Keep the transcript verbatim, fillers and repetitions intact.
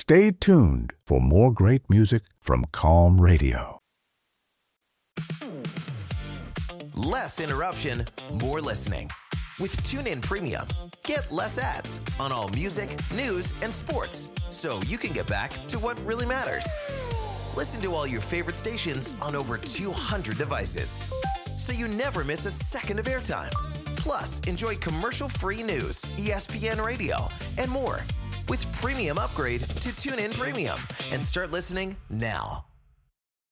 Stay tuned for more great music from Calm Radio. Less interruption, more listening. With TuneIn Premium, get less ads on all music, news, and sports, so you can get back to what really matters. Listen to all your favorite stations on over two hundred devices, so you never miss a second of airtime. Plus, enjoy commercial-free news, E S P N Radio, and more with premium upgrade to TuneIn Premium, and start listening now.